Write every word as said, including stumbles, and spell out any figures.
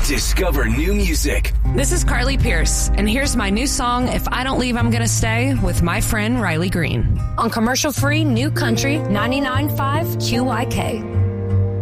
Discover new music. This is Carly Pierce, and here's my new song, If I Don't Leave, I'm Gonna Stay, with my friend Riley Green. On commercial-free New Country ninety-nine point five Q Y K.